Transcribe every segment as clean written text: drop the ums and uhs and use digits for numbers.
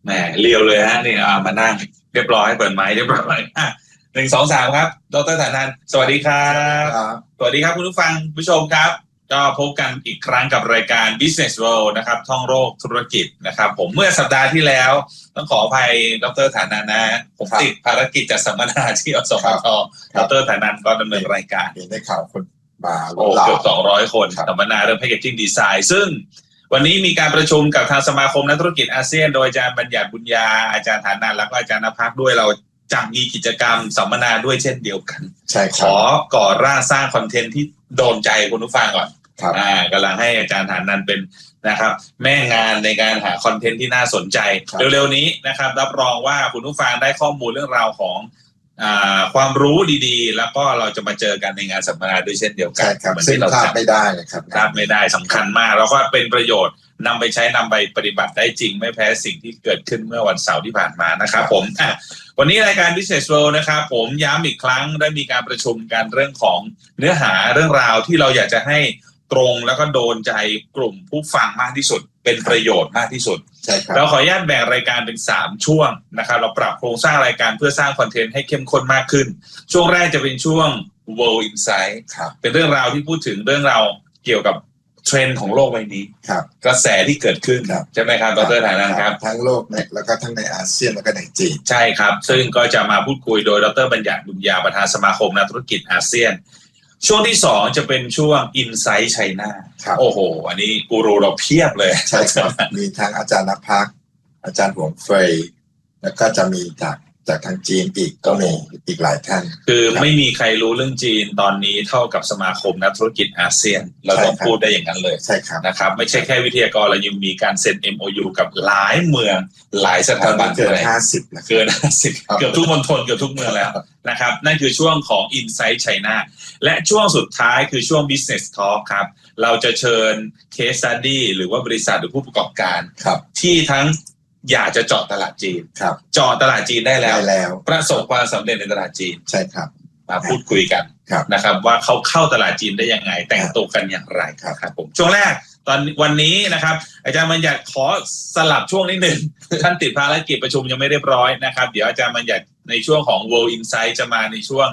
แหมเรียวเลยฮะนี่มานั่งเรียบร้อยเปิดไมค์เรียบร้อย1 2 3ครับดร.ฐานันท์สวัสดีครับสวัสดีครับคุณผู้ฟังผู้ชมครับก็พบกันอีกครั้งกับรายการ Business World นะครับท่องโลกธุรกิจนะครับผมเมื่อสัปดาห์ที่แล้วต้องขออภัยดร.ฐานันท์นะผมติดภารกิจจัดสัมมนาที่อสมท.ดร.ฐานันท์ก็ดำเนินรายการได้ข่าวคนมาเกือบ200 คนสัมมนาเรื่อง Packaging Design ซึ่งวันนี้มีการประชุมกับทางสมาคมนักธุรกิจอาเซียนโดยอาจารย์บัญญัติบุญญาอาจารย์ฐานันท์แล้วก็อาจารย์ณภักด้วยเราจะมีกิจกรรมสัมมนาด้วยเช่นเดียวกันใช่ขอก่อร่างสร้างคอนเทนต์ที่โดนใจคุณผู้ฟังก่อนกำลังให้อาจารย์ฐานันท์เป็นนะครับแม่งานในการหาคอนเทนต์ที่น่าสนใจเร็วๆนี้นะครับรับรองว่าคุณผู้ฟังได้ข้อมูลเรื่องราวของความรู้ดีๆแล้วก็เราจะมาเจอกันในงานสัมมนาด้วยเช่นเดียวกันเหมือนที่เราพลาดไม่ได้นะครับพลาดไม่ได้สำคัญมากแล้วก็เป็นประโยชน์นำไปใช้นำไปปฏิบัติได้จริงไม่แพ้สิ่งที่เกิดขึ้นเมื่อวันเสาร์ที่ผ่านมานะครับผมวันนี้รายการ Business World นะครับผมย้ำอีกครั้งได้มีการประชุมกันเรื่องของเนื้อหาเรื่องราวที่เราอยากจะให้ตรงแล้วก็โดนใจกลุ่มผู้ฟังมากที่สุดเป็นประโยชน์มากที่สุดเราขออนุญาตแบ่งรายการเป็น3ช่วงนะครับเราปรับโครงสร้างรายการเพื่อสร้างคอนเทนต์ให้เข้มข้นมากขึ้นช่วงแรกจะเป็นช่วง World Insight เป็นเรื่องราวที่พูดถึงเรื่องราวเกี่ยวกับเทรนด์ของโลกใบนี้กระแสที่เกิดขึ้นใช่ไหมครับดร.ฐานันท์ครับทั้งโลกแล้วก็ทั้งในอาเซียนแล้วก็ในจีนใช่ครับซึ่งก็จะมาพูดคุยโดยดร.บัญญัติบุญญาประธานสมาคมนักธุรกิจอาเซียนช่วงที่2จะเป็นช่วง Insight China โอ้โหอันนี้กูรูเราเพียบเลยใช่ครับมีทั้งอาจารย์ณภักอาจารย์หวงเฟยแล้วก็จะมีจากทางจีนอีกก็มีอีกหลายท่านคือไม่มีใครรู้เรื่องจีนตอนนี้เท่ากับสมาคมนักธุรกิจอาเซียนเราต้องพูดได้อย่างนั้นเลยใช่ครับนะครับไม่ใช่แค่วิทยากรเรายังมีการเซ็น MOU กับหลายเมืองหลายสถาบันเกิน50 เกิน50เกือบทุกมณฑลเกือบทุกเมืองแล้วนะครับนั่นคือช่วงของ Insight China และช่วงสุดท้ายคือช่วง Business Talk ครับเราจะเชิญ Case Study หรือว่าบริษัทหรือผู้ประกอบการที่ทั้งอยากจะเจาะตลาดจีนเจาะตลาดจีนได้แล้วประสบความสำเร็จในตลาดจีนใช่ครับมาพูดคุยกันนะครับว่าเขาเข้าตลาดจีนได้ยังไงแต่งตัวกันอย่างไรครับผมช่วงแรกตอนวันนี้นะครับอาจารย์บัญญัติขอสลับช่วงนิดนึง ท่านติดภารกิจประชุมยังไม่เรียบร้อยนะครับเดี๋ยวอาจารย์บัญญัติในช่วงของ World Insight จะมาในช่วง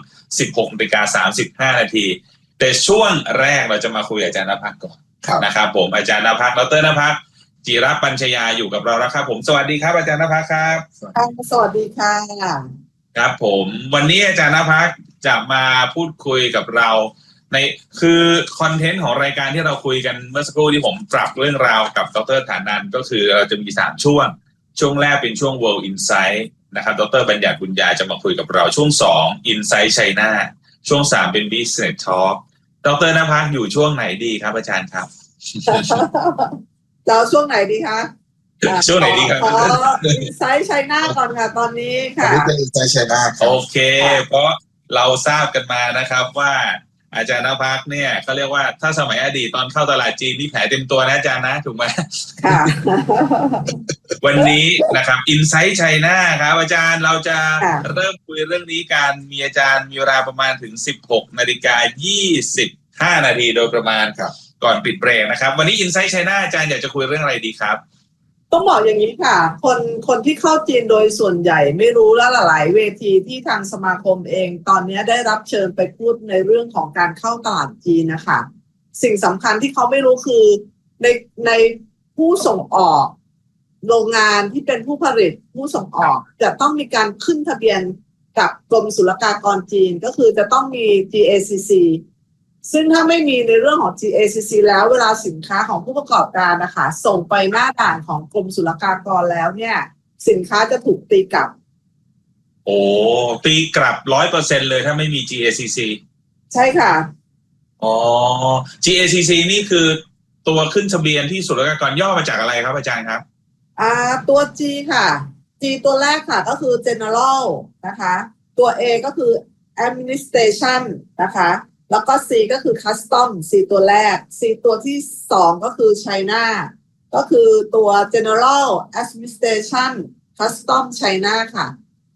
16:35 นาทีแต่ช่วงแรกเราจะมาคุยกับอาจารย์ณภักก่อนนะครับผมอาจารย์ณภักดร.ณภักจิรปัญชยาอยู่กับเราแล้วครับผมสวัสดีครับอาจารย์ณภักครับสวัสดีค่ะครับผมวันนี้อาจารย์ณภักจะมาพูดคุยกับเราในคือคอนเทนต์ของรายการที่เราคุยกันเมื่อสักครู่ที่ผมปรับเรื่องราวกับดร.ฐานันท์ก็คือเราจะมี3ช่วงแรกเป็นช่วง World Insight นะครับดร.บัญญัติบุญญาจะมาคุยกับเราช่วง2 Insight China ช่วง3เป็น Business Talk ดร.ณภักอยู่ช่วงไหนดีครับอาจารย์ครับเราช่วงไหนดีคะช่วงไหนดีครับ Insight China ก่อนค่ะตอนนี้ค่ะอันนี้เป็น Insight China โอเคเพราะเราทราบกันมานะครับว่าอาจารย์ณภักเนี่ยเขาเรียกว่าถ้าสมัยอดีตตอนเข้าตลาดจีนนี่แผลเต็มตัวนะอาจารย์นะถูกไหมค่ะวันนี้นะครับ Insight China ครับอาจารย์เราจะเริ่มคุยเรื่องนี้กันมีอาจารย์มีเวลาประมาณถึง 16:25 นาทีโดยประมาณก่อนปิดเบรกนะครับวันนี้ Insight China อาจารย์อยากจะคุยเรื่องอะไรดีครับต้องบอกอย่างนี้ค่ะคนที่เข้าจีนโดยส่วนใหญ่ไม่รู้แล้วหลายเวทีที่ทางสมาคมเองตอนนี้ได้รับเชิญไปพูดในเรื่องของการเข้าตลาดจีนนะคะสิ่งสำคัญที่เขาไม่รู้คือในผู้ส่งออกโรงงานที่เป็นผู้ผลิตผู้ส่งออกจะต้องมีการขึ้นทะเบียนกับกรมศุลกากรจีนก็คือจะต้องมี GACCซึ่งถ้าไม่มีในเรื่องของ GACC แล้วเวลาสินค้าของผู้ประกอบการนะคะส่งไปหน้าด่านของกรมศุลกากรแล้วเนี่ยสินค้าจะถูกตีกลับโอ้ตีกลับ 100% เลยถ้าไม่มี GACC ใช่ค่ะอ๋อ GACC นี่คือตัวขึ้นทะเบียนที่ศุลกากรย่อมาจากอะไรครับอาจารย์ครับตัว G ค่ะ G ตัวแรกค่ะก็คือ General นะคะตัว A ก็คือ Administration นะคะแล้วก็ C ก็คือ Custom C ตัวแรก C ตัวที่2ก็คือ China ก็คือตัว General Administration Custom China ค่ะ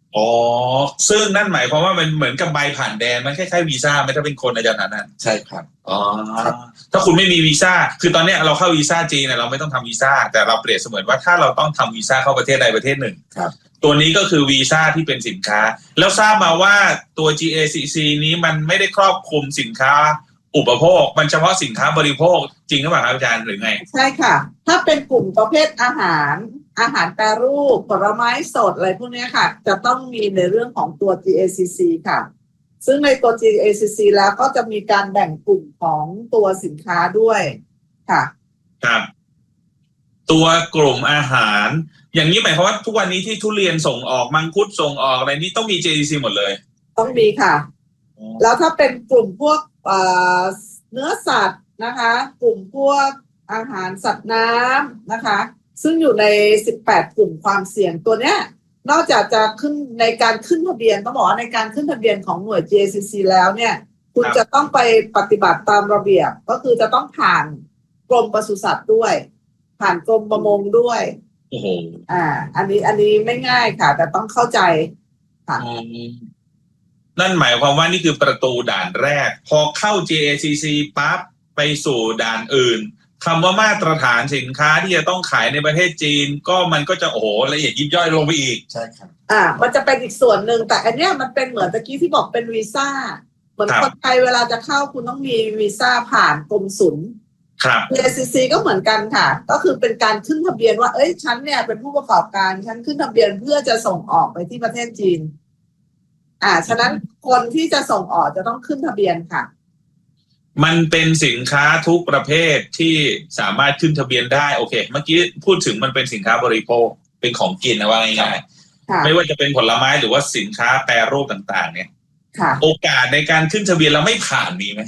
อ๋อซึ่งนั่นหมายความว่ามันเหมือนกับใบผ่านแดนมันคล้ายๆวีซ่าไหมถ้าเป็นคนอาจารย์นั้นใช่ครับอ๋อถ้าคุณไม่มีวีซ่าคือตอนนี้เราเข้าวีซ่าจีนเราไม่ต้องทำวีซ่าแต่เราเปรียบเสมือนว่าถ้าเราต้องทำวีซ่าเข้าประเทศใดประเทศหนึ่งครับตัวนี้ก็คือวีซ่าที่เป็นสินค้าแล้วทราบมาว่าตัว GACC นี้มันไม่ได้ครอบคลุมสินค้าอุปโภคมันเฉพาะสินค้าบริโภคจริงหรือเปล่าครับอาจารย์หรือไงใช่ค่ะถ้าเป็นกลุ่มประเภทอาหารแปรรูปผลไม้สดอะไรพวกนี้ค่ะจะต้องมีในเรื่องของตัว GACC ค่ะซึ่งในตัว GACC แล้วก็จะมีการแบ่งกลุ่มของตัวสินค้าด้วยค่ะครับตัวกลุ่มอาหารอย่างนี้หมายความว่าทุกวันนี้ที่ทุเรียนส่งออกมังคุดส่งออกอะไรนี่ต้องมี GACC หมดเลยต้องมีค่ะแล้วถ้าเป็นกลุ่มพวกเนื้อสัตว์นะคะกลุ่มพวกอาหารสัตว์น้ำนะคะซึ่งอยู่ใน18กลุ่มความเสี่ยงตัวเนี้ยนอกจากจะขึ้นในการขึ้นทะเบียนต้องบอกว่าในการขึ้นทะเบียนของหน่วย GACC แล้วเนี่ยคุณจะต้องไปปฏิบัติตามระเบียบก็คือจะต้องผ่านกรมปศุสัตว์ด้วยผ่านกรมประมงด้วยโอ้โหอันนี้ไม่ง่ายค่ะแต่ต้องเข้าใจค่ะนั่นหมายความว่านี่คือประตูด่านแรกพอเข้า GACC ปั๊บไปสู่ด่านอื่นคำว่ามาตรฐานสินค้าที่จะต้องขายในประเทศจีนก็มันก็จะโอ้โหละเอียดยิบย่อยลงไปอีกใช่ครับมันจะเป็นอีกส่วนหนึ่งแต่อันเนี้ยมันเป็นเหมือนตะกี้ที่บอกเป็นวีซ่าเหมือนคนไทยเวลาจะเข้าคุณต้องมีวีซ่าผ่านกรมศุลครับ GACC ก็เหมือนกันค่ะก็คือเป็นการขึ้นทะเบียนว่าฉันเนี่ยเป็นผู้ประกอบการฉันขึ้นทะเบียนเพื่อจะส่งออกไปที่ประเทศจีนฉะนั้นคนที่จะส่งออกจะต้องขึ้นทะเบียนค่ะมันเป็นสินค้าทุกประเภทที่สามารถขึ้นทะเบียนได้โอเคเมื่อกี้พูดถึงมันเป็นสินค้าบริโภคเป็นของกินนะว่าง่ายๆไม่ว่าจะเป็นผลไม้หรือว่าสินค้าแปรรูปต่างๆเนี่ยโอกาสในการขึ้นทะเบียนเราไม่ผ่านมีไหม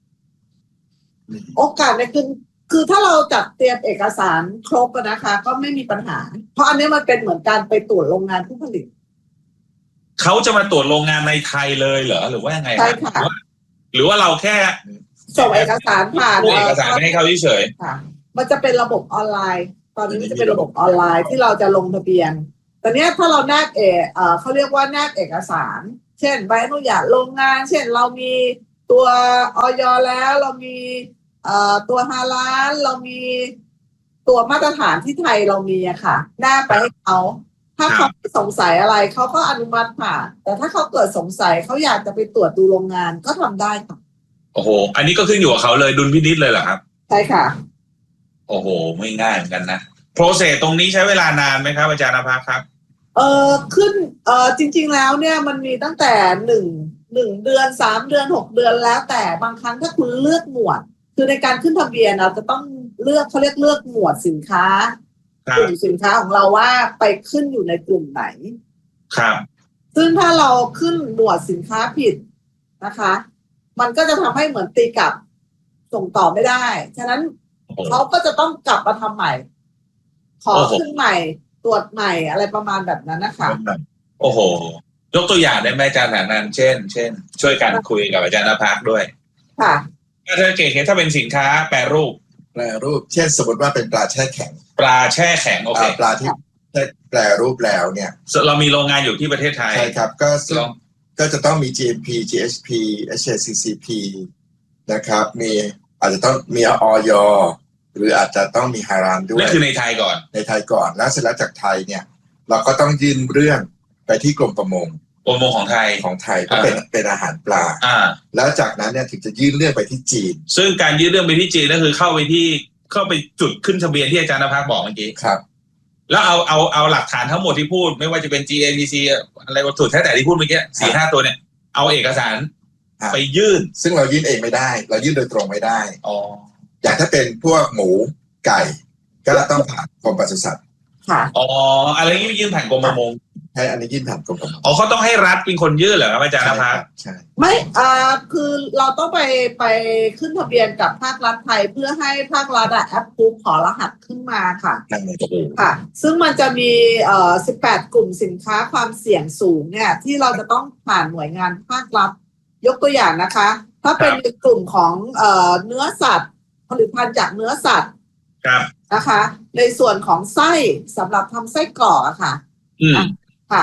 โอกาสในคือถ้าเราจัดเตรียมเอกสารครบนะคะก็ไม่มีปัญหาเพราะอันนี้มันเป็นเหมือนการไปตรวจโรงงานผู้ผลิตเขาจะมาตรวจโรงงานในไทยเลยเหรอหรือว่ายังไงใช่ค่ะหรือว่าเราแค่ส่งเอกสารผ่านเอกสารไม่ให้เขาเฉยค่ะมันจะเป็นระบบออนไลน์ตอนนี้มันจะเป็นระบบออนไลน์ที่เราจะลงทะเบียนตอนนี้ถ้าเราแนบเขาเรียกว่าแนบเอกสารเช่นใบอนุญาตโรงงานเช่นเรามีตัวอย.แล้วเรามีตัวฮาลาลเรามีตัวมาตรฐานที่ไทยเรามีอะค่ะแนบไปให้เขาถ้าเขาสงสัยอะไรเขาก็อนุมัติผ่านแต่ถ้าเขาเกิดสงสัยเขาอยากจะไปตรวจดูโรงงานก็ทำได้ค่ะโอ้โหอันนี้ก็ขึ้นอยู่กับเขาเลยดุลพินิจเลยเหรอครับใช่ค่ะโอ้โหไม่ง่ายเหมือนกันนะโปรเซสตรงนี้ใช้เวลานานไหมครับอาจารย์นภาครับขึ้นจริงๆแล้วเนี่ยมันมีตั้งแต่1 เดือน3 เดือน6 เดือนแล้วแต่บางครั้งถ้าคุณเลือกหมวดคือในการขึ้นทะเบียนเราจะต้องเลือกเขาเลือกหมวดสินค้ากลุ่มสินค้าของเราว่าไปขึ้นอยู่ในกลุ่มไหนครับซึ่งถ้าเราขึ้นหมวดสินค้าผิดนะคะมันก็จะทำให้เหมือนตีกลับส่งต่อไม่ได้ฉะนั้นเขาก็จะต้องกลับมาทำใหม่ขอขึ้นใหม่ตรวจใหม่อะไรประมาณแบบนั้นนะคะโอ้โหยกตัวอย่างได้ไหมอาจารย์ฐานันเช่นช่วยกันคุยกับอาจารย์นภาด้วยค่ะถ้าเก๋ถ้าเป็นสินค้าแปรรูปเช่นสมมติว่าเป็นปลาแช่แข็งปลาแช่แข็งโอเคปลาที่แปรรูปแล้วเนี่ยเรามีโรงงานอยู่ที่ประเทศไทยใช่ครับก็จะต้องมี GMP GSP HACCP นะครับมีอาจจะต้องมีอย.หรืออาจจะต้องมีฮาลาลด้วยนั่นคือในไทยก่อนแล้วเสร็จแล้วจากไทยเนี่ยเราก็ต้องยื่นเรื่องไปที่กรมประมงของไทยก็เป็นอาหารปลาแล้วจากนั้นเนี่ยถึงจะยื่นเรื่องไปที่จีนซึ่งการยื่นเรื่องไปที่จีนก็คือเข้าไปจุดขึ้นทะเบียนที่อาจารย์นภาบอกเมื่อกี้ครับแล้วเอาหลักฐานทั้งหมดที่พูดไม่ว่าจะเป็น GACC อะไรวัตถุแท้แต่ที่พูดเมื่อกี้ 4-5 ตัวเนี่ยเอาเอกสารไปยื่นซึ่งเรายื่นเองไม่ได้เรายื่นโดยตรงไม่ได้อย่างถ้าเป็นพวกหมูไก่ก็ต้องผ่านกรมปศุสัตว์อะไรนี้ยื่นผ่านกรมประมงใช่อันนี้ยื่นผ่านกรมประมงเขาต้องให้รัฐเป็นคนยื่นเหรอครับอาจารย์นภาใช่ไม่คือเราต้องไปขึ้นทะเบียนกับภาครัฐไทยเพื่อให้ภาครัฐแอปพูฟขอรหัสขึ้นมาค่ะค่ะซึ่งมันจะมี18กลุ่มสินค้าความเสี่ยงสูงเนี่ยที่เราจะต้องผ่านหน่วยงานภาครัฐยกตัวอย่างนะคะถ้าเป็นในกลุ่มของเนื้อสัตว์ผลิตภัณฑ์จากเนื้อสัตว์นะคะในส่วนของไส้สำหรับทำไส้กรอกค่ะค่ะ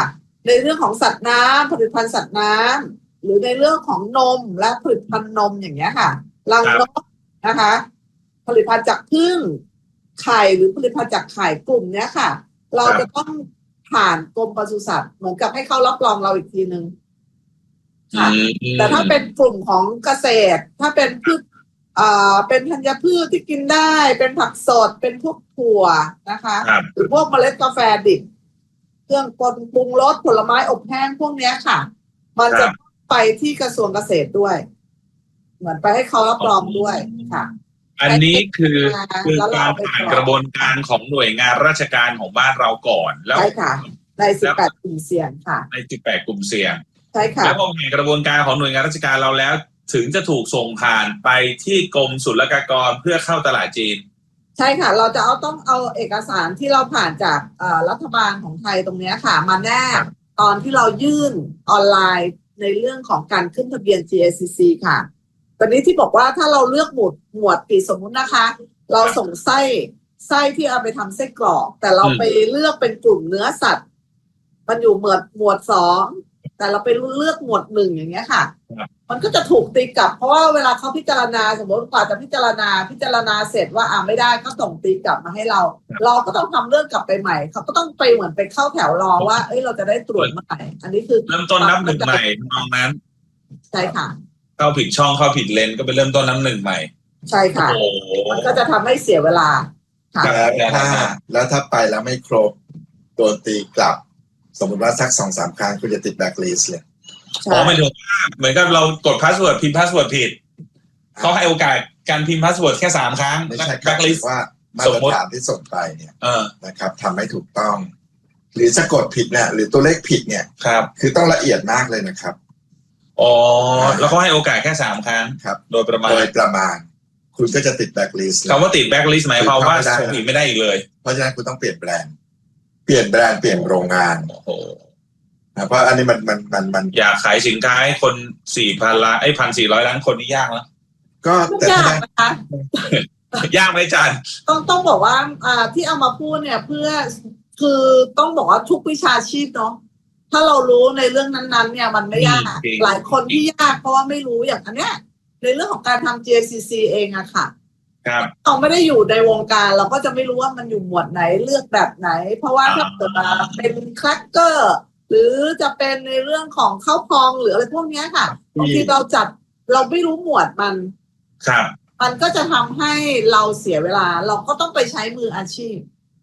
ในเรื่องของสัตว์น้ำผลิตภัณฑ์สัตว์น้ำหรือในเรื่องของนมและผลิตภัณฑ์นมอย่างเงี้ยค่ะรังนกนะคะผลิตภัณฑ์จากผึ้งไข่หรือผลิตภัณฑ์จากไข่กลุ่มเนี้ยค่ะเราจะต้องผ่านกรมปศุสัตว์เหมือนกับให้เขารับรองเราอีกทีนึงค่ะแต่ถ้าเป็นกลุ่มของเกษตรถ้าเป็นพืชเป็นธัญพืชที่กินได้เป็นผักสดเป็นพวกถั่วนะคะหรือพวกเมล็ดกาแฟดิบเครื่องปรุงรสผลไม้อบแห้งพวกนี้ค่ะมันจะไปที่กระทรวงเกษตรด้วยเหมือนไปให้เขารับรองด้วยค่ะอันนี้คือการผ่านกระบวนการของหน่วยงานราชการของบ้านเราก่อนแล้วใช่ค่ะใน18กลุ่มเสี่ยงค่ะใน18กลุ่มเสี่ยงใช่ค่ะแล้วพอผ่านกระบวนการของหน่วยงานราชการเราแล้วถึงจะถูกส่งผ่านไปที่กรมศุลกากรเพื่อเข้าตลาดจีนใช่ค่ะเราจะต้องเอาเอกสารที่เราผ่านจากรัฐบาลของไทยตรงนี้ค่ะมาแนบตอนที่เรายื่นออนไลน์ในเรื่องของการขึ้นทะเบียน GACC ค่ะตอนนี้ที่บอกว่าถ้าเราเลือกหมวดผิดสมมุตินะคะเราส่งไส้ที่เอาไปทำไส้กรอกแต่เราไปเลือกเป็นกลุ่มเนื้อสัตว์มันอยู่หมวด2แต่เราไปเลือกหมวด1อย่างเงี้ยค่ะมันก็จะถูกตีกลับเพราะว่าเวลาเขาพิจารณาสมมติกว่าจะพิจารณาเสร็จว่าไม่ได้ก็ส่งตีกลับมาให้เราก็ต้องทำเรื่องกลับไปใหม่เขาก็ต้องไปเหมือนไปเข้าแถวรอว่าเราจะได้ตรวจเมื่อไหร่อันนี้คือเริ่มต้นนับหนึ่งใหม่ตรงนั้นใช่ค่ะเข้าผิดช่องเข้าผิดเลนก็ไปเริ่มต้นนับหนึ่งใหม่ใช่ค่ะมันก็จะทำให้เสียเวลาค่ะแล้วถ้าไปแล้วไม่ครบโดนตีกลับสมมติว่าสัก 2-3 ครั้งคุณจะติดแบล็คลิสต์เลยไม่ถูกเหมือนกับเรากดพาสเวิร์ดพิมพ์พาสเวิร์ดผิดเขาให้โอกาสการพิมพ์พาสเวิร์ดแค่3 ครั้งไม่ใช่แบล็คลิสต์ว่ามาตรฐานที่ส่งไปเนี่ยนะครับทำให้ถูกต้องหรือสะกดผิดเนี่ยหรือตัวเลขผิดเนี่ยคือต้องละเอียดมากเลยนะครับแล้วเขาให้โอกาสแค่3 ครั้งครับโดยประมาณคุณก็จะติดแบล็คลิสต์คำว่าติดแบล็คลิสต์หมายความว่าส่งผิดไม่ได้อีกเลยเพราะฉะนั้นคุณต้องเปลี่ยนแบรนด์เปลี่ยนโรงงานเพราะอันนี้มันอยากขายสินค้าให้คน 4,000 ล้าน1,400 ล้านคนนี่ยากแล้วก็ยากนะคะยากไหมอาจารย์ต้องบอกว่าที่เอามาพูดเนี่ยเพื่อคือต้องบอกว่าทุกวิชาชีพเนาะถ้าเรารู้ในเรื่องนั้นๆเนี่ยมันไม่ยากหลายคนที่ยากเพราะว่าไม่รู้อย่างอันเนี้ยในเรื่องของการทำ GACC เองอะค่ะเราไม่ได้อยู่ในวงการเราก็จะไม่รู้ว่ามันอยู่หมวดไหนเลือกแบบไหนเพราะว่าถ้าเกิดเป็นแครกเกอร์หรือจะเป็นในเรื่องของข้าวพองหรืออะไรพวกนี้ค่ะบางทีเราไม่รู้หมวดมันมันก็จะทำให้เราเสียเวลาเราก็ต้องไปใช้มืออาชีพ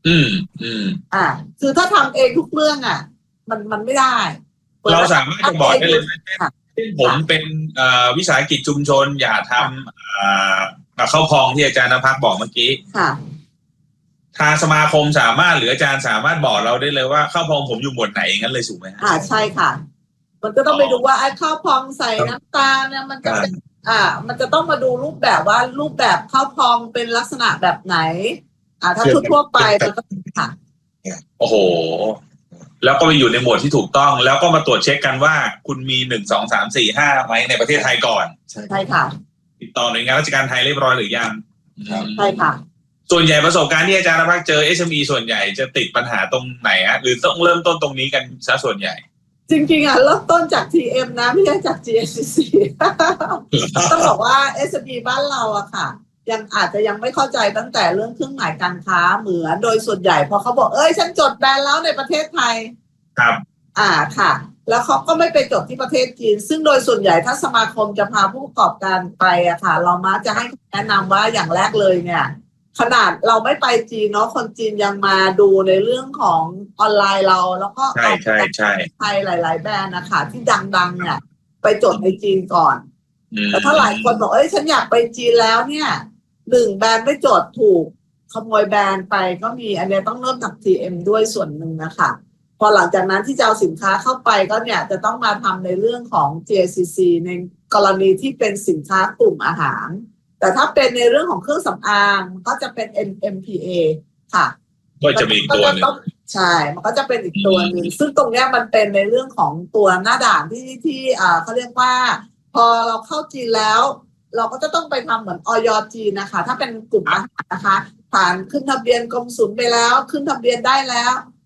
คือถ้าทำเองทุกเรื่องมันไม่ได้เราสามารถจะบอกได้เลยผมเป็นวิสาหกิจชุมชนอย่าทำข้าวพองที่อาจารย์ณภักบอกเมื่อกี้ทางสมาคมสามารถหรืออาจารย์สามารถบอกเราได้เลยว่าข้าวพองผมอยู่หมวดไหนงั้นเลยถูกไหมใช่ค่ะมันก็ต้องไปดูว่าไอ้ข้าวพองใส่น้ำตาลเนี่ยมันจะเป็นมันจะต้องมาดูรูปแบบว่ารูปแบบข้าวพองเป็นลักษณะแบบไหนถ้าทั่วไปมันก็ค่ะโอ้โหแล้วก็ไปอยู่ในหมวดที่ถูกต้องแล้วก็มาตรวจเช็คกันว่าคุณมี1 2 3 4 5ไหมในประเทศไทยก่อนใช่ค่ะติดต่อหน่วยงานราชการไทยเรียบร้อยหรือยังใช่ค่ะส่วนใหญ่ประสบการณ์ที่อาจารย์ณภักเจอ SME ส่วนใหญ่จะติดปัญหาตรงไหนหรือต้องเริ่มต้นตรงนี้กันซะส่วนใหญ่จริงๆเริ่มต้นจาก TM นะไม่ใช่จาก GACC ต้องบอกว่า SME บ้านเราอะค่ะอาจจะยังไม่เข้าใจตั้งแต่เรื่องเครื่องหมายการค้าเหมือนโดยส่วนใหญ่พอเขาบอกฉันจดแบรนด์แล้วในประเทศไทยครับค่ะแล้วเขาก็ไม่ไปจดที่ประเทศจีนซึ่งโดยส่วนใหญ่ถ้าสมาคมจะพาผู้ประกอบการไปอะค่ะเรามักจะให้แนะนำว่าอย่างแรกเลยเนี่ยขนาดเราไม่ไปจีนเนาะคนจีนยังมาดูในเรื่องของออนไลน์เราแล้วก็เอาไทยหลายๆแบรนด์นะคะที่ดังๆเนี่ยไปจดในจีนก่อนแต่ถ้าหลายคนบอกฉันอยากไปจีนแล้วเนี่ย1แบรนด์ไม่จดถูกขโมยแบรนด์ไปก็มีอันนี้ต้องเริ่มจาก TM ด้วยส่วนหนึ่งนะคะพอหลังจากนั้นที่จะเอาสินค้าเข้าไปก็เนี่ยจะต้องมาทำในเรื่องของ GACC ในกรณีที่เป็นสินค้ากลุ่มอาหารแต่ถ้าเป็นในเรื่องของเครื่องสำอางก็จะเป็น NMPA ค่ะก็จะมีตัวนึงใช่มันก็จะเป็นอีกตัวนึงซึ่งตรงเนี้ยมันเป็นในเรื่องของตัวหน้าด่านที่เขาเรียกว่าพอเราเข้าจีนแล้วเราก็จะต้องไปทำเหมือนอย.จีนนะคะถ้าเป็นกลุ่มอาหารนะคะผ่านขึ้นทะเบียนกรมศุลไปแล้วขึ้นทะเบียนได้แล้วพ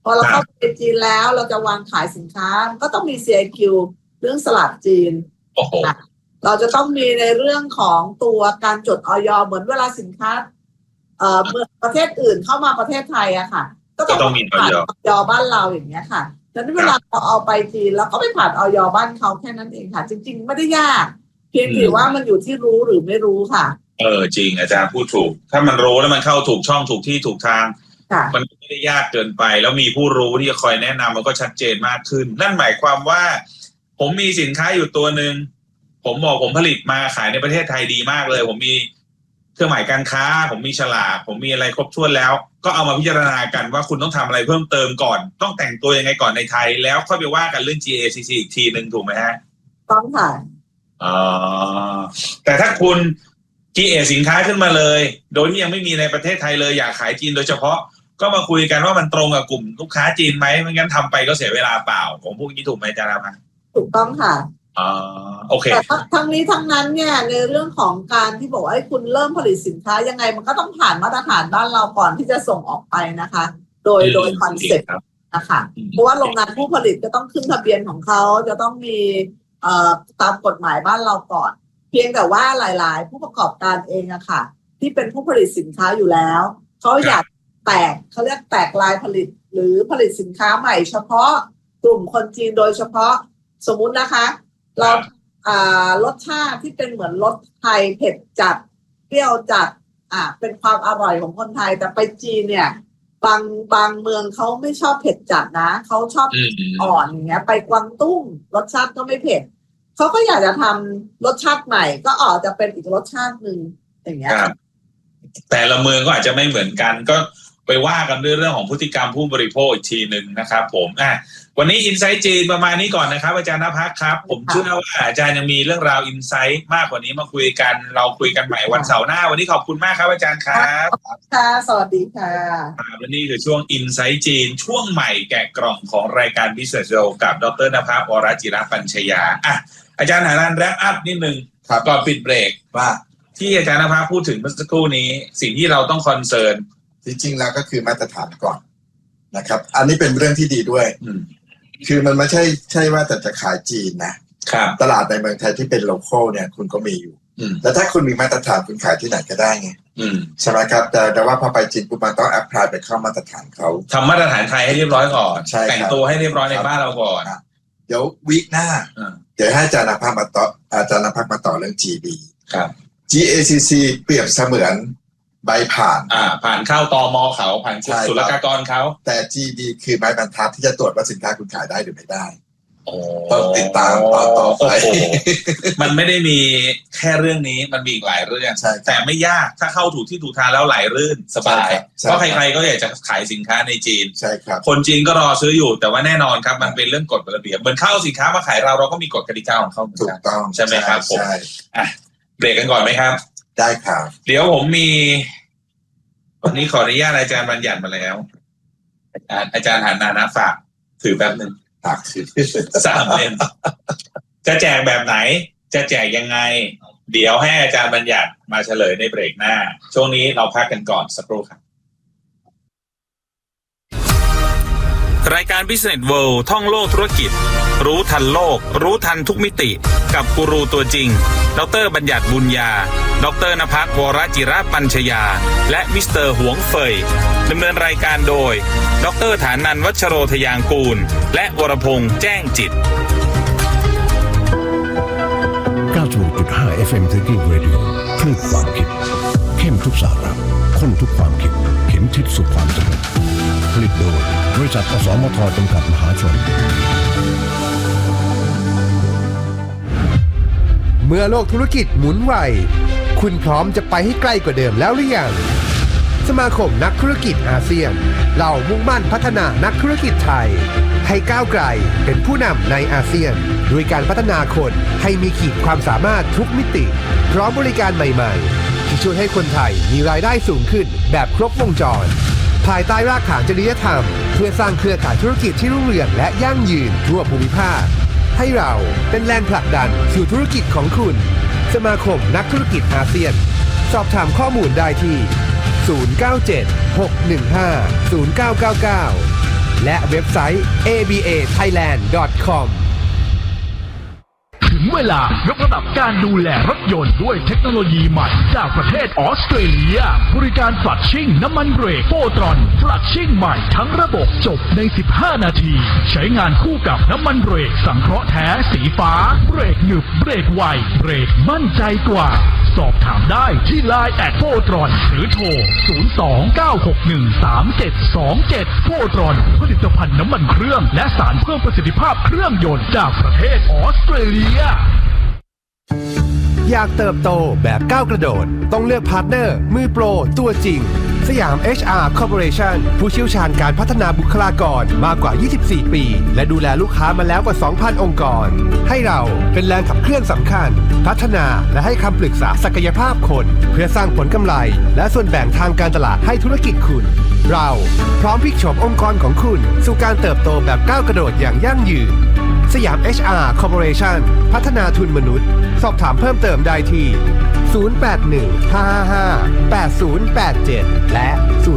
พอเราเข้าไปจีนแล้วเราจะวางขายสินค้าก็ต้องมี CIQ เรื่องสลัดจีนเราจะต้องมีในเรื่องของตัวการจดอย เหมือนเวลาสินค้าเมื่อประเทศอื่นเข้ามาประเทศไทยอะค่ะก็ต้องมีผ่านอย บ้านเราอย่างเงี้ยค่ะฉะนั้นเวลาเราเอาไปจีนแล้วก็ไปผ่านอย บ้านเขาแค่นั้นเองค่ะจริงๆไม่ได้ยากเพียงแต่ว่ามันอยู่ที่รู้หรือไม่รู้ค่ะจริงอาจารย์พูดถูกถ้ามันรู้แล้วมันเข้าถูกช่องถูกที่ถูกทางมันไม่ได้ยากเกินไปแล้วมีผู้รู้ที่จะคอยแนะนำมันก็ชัดเจนมากขึ้นนั่นหมายความว่าผมมีสินค้าอยู่ตัวหนึ่งผมบอกผมผลิตมาขายในประเทศไทยดีมากเลยผมมีเครื่องหมายการค้าผมมีฉลากผมมีอะไรครบถ้วนแล้วก็เอามาพิจารณากันว่าคุณต้องทำอะไรเพิ่มเติมก่อนต้องแต่งตัวยังไงก่อนในไทยแล้วค่อยไปว่ากันเรื่อง GACC อีกทีนึงถูกไหมฮะต้องค่ะแต่ถ้าคุณGA สินค้าขึ้นมาเลยโดยที่ยังไม่มีในประเทศไทยเลยอยากขายจีนโดยเฉพาะก็มาคุยกันว่ามันตรงกับกลุ่มลูกค้าจีนไหมไม่งั้นทำไปก็เสียเวลาเปล่าผมพูดอย่างนี้ถูกไหมอาจารย์ครับถูกต้องค่ะโอเคแต่ทั้งนี้ทั้งนั้นเนี่ยในเรื่องของการที่บอกว่าให้คุณเริ่มผลิตสินค้ายังไงมันก็ต้องผ่านมาตรฐานบ้านเราก่อนที่จะส่งออกไปนะคะโดยคอนเซ็ปต์นะคะเพราะว่าโรงงานผู้ผลิตจะต้องขึ้นทะเบียนของเขาจะต้องมีตามกฎหมายบ้านเราก่อนเพียงแต่ว่าหลายๆผู้ประกอบการเองอะค่ะที่เป็นผู้ผลิตสินค้าอยู่แล้วเขาอยากเขาเรียกแตกลายผลิตหรือผลิตสินค้าใหม่เฉพาะกลุ่มคนจีนโดยเฉพาะสมมุตินะคะเรารสชาติที่เป็นเหมือนรสไทยเผ็ดจัดเปรี้ยวจัดเป็นความอร่อยของคนไทยแต่ไปจีนเนี่ยบางเมืองเขาไม่ชอบเผ็ดจัดนะเขาชอบอ่อนอย่างเงี้ยไปกวางตุ้งรสชาติก็ไม่เผ็ดเขาก็อยากจะทำรสชาติใหม่ก็จะเป็นอีกรสชาติหนึ่งอย่างเงี้ยแต่ละเมืองก็อาจจะไม่เหมือนกันก็ไปว่ากันด้วยเรื่องของพฤติกรรมผู้บริโภคอีกทีหนึ่งนะครับผมวันนี้อินไซต์จีนประมาณนี้ก่อนนะครับอาจารย์ณภัสครับผมเชื่อว่าอาจารย์ยังมีเรื่องราวอินไซต์มากกว่านี้มาคุยกันเราคุยกันใหม่วันเสาร์หน้าวันนี้ขอบคุณมากครับอาจารย์ครับค่ะสวัสดีค่ะวันนี้คือช่วงอินไซต์จีนช่วงใหม่แกะกล่องของรายการ Business World กับดร.ณภัส วรจิรปัญชยาอาจารย์หานันแรปอัพนิดนึงก่อนปิดเบรกว่าที่อาจารย์ณภัสพูดถึงเมื่อสักครู่นี้สิ่งที่เราต้องคอนเซิร์นจริงๆแล้วก็คือมาตรฐานก่อนนะครับอันนี้เป็นเรื่องที่ดีด้วยคือมันไม่ใช่ว่าแต่จะขายจีนนะตลาดในเมืองไทยที่เป็นโลคอลเนี่ยคุณก็มีอยู่แล้วถ้าคุณมีมาตรฐานคุณขายที่ไหนก็ได้ไงใช่ไหมครับแต่ว่าพอไปจีนปุ๊บมันต้องแอพพลายไปเข้ามาตรฐานเขาทำมาตรฐานไทยให้เรียบร้อยก่อนแต่งตัวให้เรียบร้อยในบ้านเราก่อนเดี๋ยววีคหน้าเดี๋ยวให้อาจารย์ณภัสมาต่อเรื่อง GB GACC เปรียบเสมือนใบผ่านผ่านเข้าตม.เขาผ่านศุลกากรเขาแต่ GD คือใบบรรทัดที่จะตรวจว่าสินค้าคุณขายได้หรือไม่ได้ต้องติดตามต่อไปมันไม่ได้มีแค่เรื่องนี้มันมีอีกหลายเรื่องแต่ไม่ยากถ้าเข้าถูกที่ถูกทางแล้วไหลรื่นสบายเพราะใครๆก็อยากจะขายสินค้าในจีนใช่ครับคนจีนก็รอซื้ออยู่แต่ว่าแน่นอนครับมันเป็นเรื่องกฎระเบียบเหมือนเข้าสินค้ามาขายเราก็มีกฎกติกาของเขาถูกต้องใช่ไหมครับผมเบรกกันก่อนไหมครับได้ครับเดี๋ยวผมมีวันนี้ขออนุญาตอาจารย์บัญญัติมาแล้วอาจารย์หันนานะฝากถือแป๊บนึงฝากถือ 3 เล่มจะแจกแบบไหนจะแจกยังไงเดี๋ยวให้อาจารย์บัญญัติมาเฉลยในเบรกหน้าช่วงนี้เราพักกันก่อนสักครู่ครับรายการ Business World ท่องโลกธุรกิจรู้ทันโลกรู้ทันทุกมิติกับกูรูตัวจริงดร.บัญญัติบุญญาดร.ณภัส วรจิรปัญชยาและมิสเตอร์หวงเฟยดำเนินรายการโดยดร.ฐานันท์ วัชโรทยางกูลและวรพงษ์แจ้งจิต 96.5 FM Thinking Radio คลื่นความคิดเข้มทุกสาระข้นทุกความคิดเข็มทิศสู่ความสำเร็จผลิตโดยบริษัทอสมทจำกัดมหาชนเมื่อโลกธุรกิจหมุนไวคุณพร้อมจะไปให้ใกล้กว่าเดิมแล้วหรือยังสมาคมนักธุรกิจอาเซียนเรามุ่งมั่นพัฒนานักธุรกิจไทยให้ก้าวไกลเป็นผู้นำในอาเซียนด้วยการพัฒนาคนให้มีขีดความสามารถทุกมิติพร้อมบริการใหม่ๆที่ช่วยให้คนไทยมีรายได้สูงขึ้นแบบครบวงจรภายใต้รากฐานจริยธรรมเพื่อสร้างเครือข่ายธุรกิจที่รุ่งเรืองและยั่งยืนทั่วภูมิภาคให้เราเป็นแรงผลักดันสู่ธุรกิจของคุณสมาคมนักธุรกิจอาเซียนสอบถามข้อมูลได้ที่ 097 615 0999 และเว็บไซต์ abathailand.com ถึงเวลายกระดับการดูแลรถยนต์ด้วยเทคโนโลยีใหม่จากประเทศออสเตรเลียบริการฟลัชชิ่งน้ำมันเบรกโฟตรอนฟลัชชิ่งใหม่ทั้งระบบจบใน15นาทีใช้งานคู่กับน้ำมันเบรกสังเคราะห์แท้สีฟ้าเบรกหนึบเบรกไวเบรกมั่นใจกว่าสอบถามได้ที่ LINE แอดโฟตรอนหรือโทร029613727โฟตรอนผลิตภัณฑ์น้ำมันเครื่องและสารเพิ่มประสิทธิภาพเครื่องยนต์จากประเทศออสเตรเลียอยากเติบโตแบบก้าวกระโดดต้องเลือกพาร์ทเนอร์มือโปรตัวจริงสยาม HR Corporation ผู้เชี่ยวชาญการพัฒนาบุคลากรมากกว่า24ปีและดูแลลูกค้ามาแล้วกว่า 2,000 องค์กรให้เราเป็นแรงขับเคลื่อนสำคัญพัฒนาและให้คำปรึกษาศักยภาพคนเพื่อสร้างผลกำไรและส่วนแบ่งทางการตลาดให้ธุรกิจคุณเราพร้อมพลิกโฉมองค์กรของคุณสู่การเติบโตแบบก้าวกระโดดอย่างยั่งยืนสยาม HR Corporation พัฒนาทุนมนุษย์สอบถามเพิ่มเติมได้ที่0815558087และ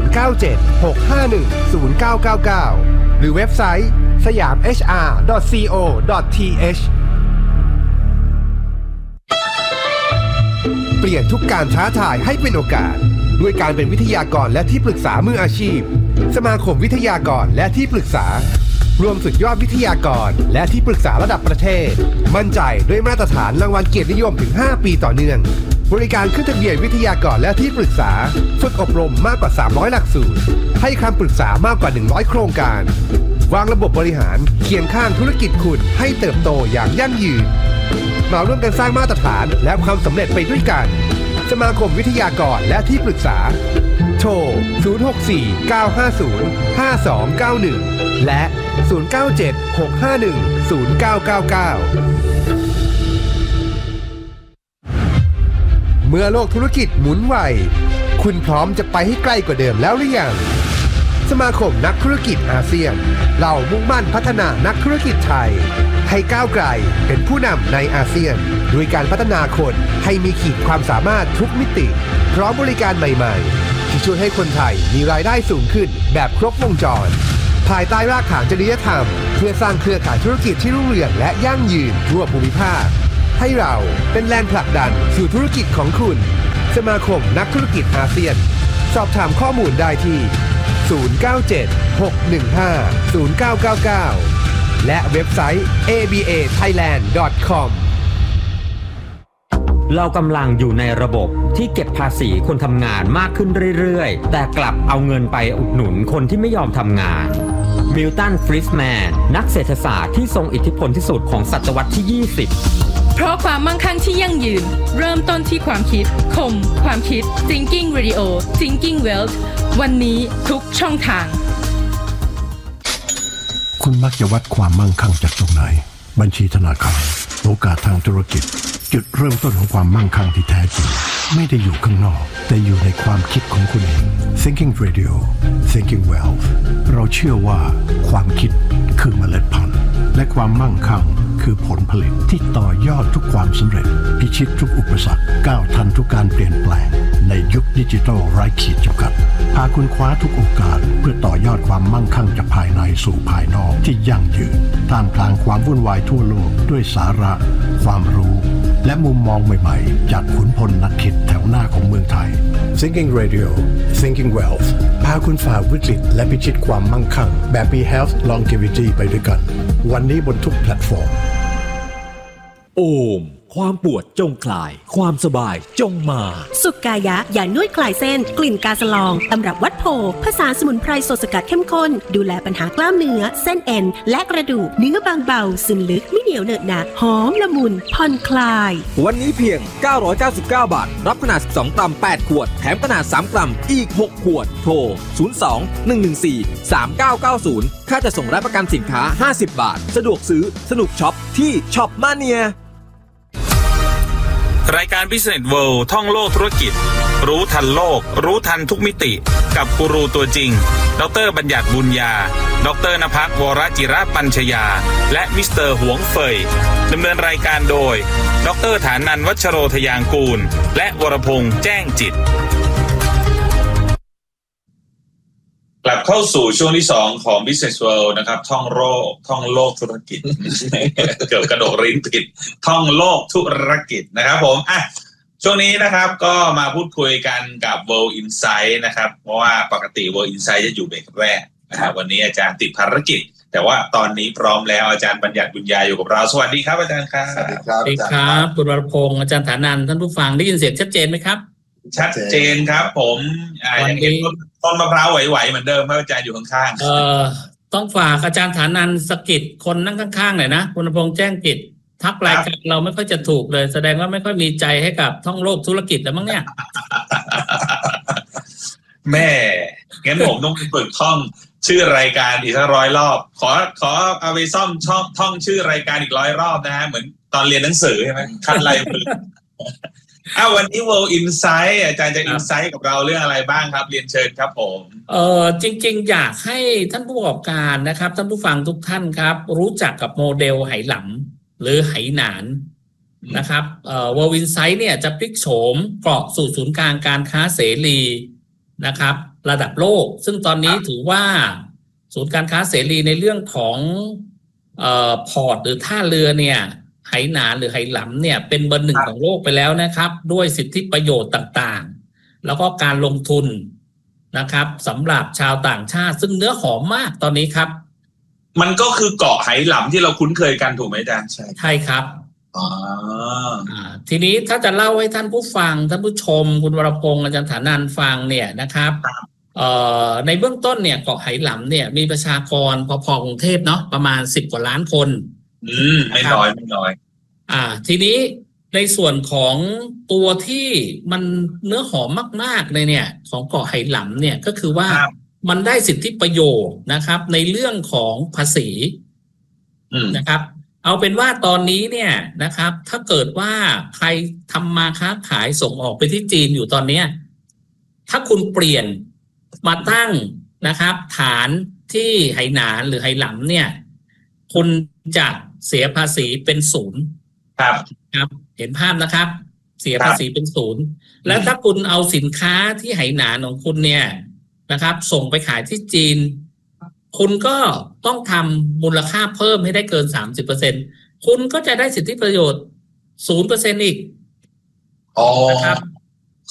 0976510999หรือเว็บไซต์ sayamhr.co.th เปลี่ยนทุกการท้าทายให้เป็นโอกาสด้วยการเป็นวิทยากรและที่ปรึกษามืออาชีพสมาคมวิทยากรและที่ปรึกษารวมสุดยอดวิทยากรและที่ปรึกษาระดับประเทศมั่นใจด้วยมาตรฐานรางวัลเกียรตินิยมถึง5ปีต่อเนื่องบริการขึ้นทะเบียนวิทยากรและที่ปรึกษาฝึกอบรมมากกว่า300หลักสูตรให้คำปรึกษามากกว่า100โครงการวางระบบบริหารเคียงข้างธุรกิจคุณให้เติบโตอย่างยั่งยืนมาร่วมกันสร้างมาตรฐานและความสำเร็จไปด้วยกันสมาคมวิทยากรและที่ปรึกษาโทร064-950-5291และ0976510999เมื่อโลกธุรกิจหมุนไวคุณพร้อมจะไปให้ใกล้กว่าเดิมแล้วหรือยังสมาคมนักธุรกิจอาเซียนเรามุ่งมั่นพัฒนานักธุรกิจไทยให้ก้าวไกลเป็นผู้นำในอาเซียนด้วยการพัฒนาคนให้มีขีดความสามารถทุกมิติพร้อมบริการใหม่ๆที่ช่วยให้คนไทยมีรายได้สูงขึ้นแบบครบวงจรภายใต้รากฐานจริยธรรมเพื่อสร้างเครือข่ายธุรกิจที่รุ่งเรืองและยั่งยืนทั่วภูมิภาคให้เราเป็นแรงผลักดันสู่ธุรกิจของคุณสมาคมนักธุรกิจอาเซียนสอบถามข้อมูลได้ที่0976150999และเว็บไซต์ abathailand.com เรากำลังอยู่ในระบบที่เก็บภาษีคนทำงานมากขึ้นเรื่อยๆแต่กลับเอาเงินไปอุดหนุนคนที่ไม่ยอมทำงานมิลตัน ฟริสแมนนักเศรษฐศาสตร์ที่ทรงอิทธิพลที่สุดของศตวรรษที่20 เพราะความมั่งคั่งที่ยั่งยืนเริ่มต้นที่ความคิดคมความคิด Thinking Radio Thinking Wealth วันนี้ทุกช่องทางคุณมักจะวัดความมั่งคั่งจากตรงไหนบัญชีธนาคารโอกาสทางธุรกิจจุดเริ่มต้นของความมั่งคั่งที่แท้จริงไม่ได้อยู่ข้างนอกแต่อยู่ในความคิดของคุณเอง Thinking Radio Thinking Wealth เราเชื่อว่าความคิดคือเมล็ดพันธุ์และความมั่งคั่งคือผลผลิตที่ต่อยอดทุกความสำเร็จพิชิตทุกอุปสรรคก้าวทันทุกการเปลี่ยนแปลงในยุคดิจิทัลไร้ขีดจำกัดพาคุณคว้าทุกโอกาสเพื่อต่อยอดความมั่งคั่งจากภายในสู่ภายนอกที่ยั่งยืนท่ามกลางความวุ่นวายทั่วโลกด้วยสาระความรู้และมุมมองใหม่ๆจากขุนพลนักคิดแถวหน้าของเมืองไทย Thinking Radio Thinking Wealth พาคุณฝ่าวิกฤตและพิชิตความมั่งคั่งแบบมี Health Longevity ไปด้วยกันวันนี้บนทุกแพลตฟอร์มโอมความปวดจงคลายความสบายจงมาสุกายะยานวดคลายเส้นกลิ่นกาสลองตำรับวัดโพผสานสมุนไพรสดสกัดเข้มข้นดูแลปัญหากล้ามเนื้อเส้นเอ็นและกระดูกเนื้อบางเบาซึมลึกไม่เหนียวเหนอะหนะหอมละมุนผ่อนคลายวันนี้เพียง999 บาทรับขนาด12กรัม8ขวดแถมขนาด3กรัมอีก6ขวดโทร02-114-3990ค่าจะส่งและประกันสินค้า50บาทสะดวกซื้อสนุกช็อปที่ช็อปมาเนียรายการ Business World ท่องโลกธุรกิจรู้ทันโลกรู้ทันทุกมิติกับกูรูตัวจริงดร.บัญญัติบุญญาดร.ณภัส วรจิรปัญชยาและมิสเตอร์หวงเฟยดำเนินรายการโดยดร.ฐานันท์ วัชโรทยางกูลและวรพงษ์แจ้งจิตกลับเข้าสู่ช่วงที่2ของ Business World นะครับท่องโลกธุรกิจ เกือบกระโดดลิ้นผิดท่องโลกธุรกิจนะครับผมช่วงนี้นะครับก็มาพูดคุยกันกับ World Insight นะครับเพราะว่าปกติ World Insight จะอยู่เบรกแรกนะครับวันนี้อาจารย์ติดภารกิจแต่ว่าตอนนี้พร้อมแล้วอาจารย์บัญญัติบุญญาอยู่กับเราสวัสดีครับอาจารย์ครับสวัสดีครับสวัสดีครับคุณวรพงษ์อาจารย์ฐานันท์ท่านผู้ฟังได้ยินเสียงชัดเจนไหมครับชัดเจนครับผมยังเห็นต้นมะพร้าวไหวๆเหมือนเดิมครับอาจารย์อยู่ข้างๆต้องฝากอาจารย์ฐานันท์สกิดคนนั่งข้างๆหน่อยนะคุณวรพงษ์แจ้งผิดทักรายการเราไม่ค่อยจะถูกเลยแสดงว่าไม่ค่อยมีใจให้กับท่องโลกธุรกิจแล้วมั้งเนี่ยแม่งั้นผมต้องไปฝึกท่องชื่อรายการอีกสัก100 รอบขอเอาไปซ่อมท่องชื่อรายการอีก100 รอบนะฮะเหมือนตอนเรียนหนังสือใช่ไหมคัดลายมือวันนี้ World Insight อาจารย์จะ Insight กับเราเรื่องอะไรบ้างครับเรียนเชิญครับผมจริงๆอยากให้ท่านผู้ประกอบการนะครับท่านผู้ฟังทุกท่านครับรู้จักกับโมเดลไหหลำหรือไหหนานนะครับWorld Insight เนี่ยจะพลิกโฉมเกาะสู่ศูนย์กลางการค้าเสรีนะครับระดับโลกซึ่งตอนนี้ถือว่าศูนย์การค้าเสรีในเรื่องของพอร์ตหรือท่าเรือเนี่ยไหหนานหรือไหหลำเนี่ยเป็นเบอร์ 1ของโลกไปแล้วนะครับด้วยสิทธิประโยชน์ต่างๆแล้วก็การลงทุนนะครับสำหรับชาวต่างชาติซึ่งเนื้อหอมมากตอนนี้ครับมันก็คือเกาะไหหลำที่เราคุ้นเคยกันถูกไหมอาจารย์ใช่ครับทีนี้ถ้าจะเล่าให้ท่านผู้ฟังท่านผู้ชมคุณวรพงษ์อาจารย์ฐานันท์ฟังเนี่ยนะครับในเบื้องต้นเนี่ยเกาะไหหลำเนี่ยมีประชากรพอๆกรุงเทพเนาะประมาณ10 กว่าล้านคนไม่น้อยทีนี้ในส่วนของตัวที่มันเนื้อหอมมากๆเลยเนี่ยของเกาะไหหลำเนี่ยก็คือว่ามันได้สิทธิประโยชน์นะครับในเรื่องของภาษีนะครับเอาเป็นว่าตอนนี้เนี่ยนะครับถ้าเกิดว่าใครทำมาค้าขายส่งออกไปที่จีนอยู่ตอนนี้ถ้าคุณเปลี่ยนมาตั้งนะครับฐานที่ไหหนานหรือไหหลำเนี่ยคุณจะเสียภาษีเป็น0ครับเห็นภาพนะครับเสียภาษีเป็น0แล้วถ้าคุณเอาสินค้าที่ไหหนานของคุณเนี่ยนะครับส่งไปขายที่จีนคุณก็ต้องทำมูลค่าเพิ่มให้ได้เกิน 30% คุณก็จะได้สิทธิประโยชน์ 0% อีกนะครับ